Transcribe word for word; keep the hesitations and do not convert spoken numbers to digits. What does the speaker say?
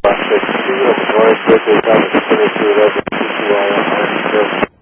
six two, I'm going to take this out of the finish to eleven, two two I am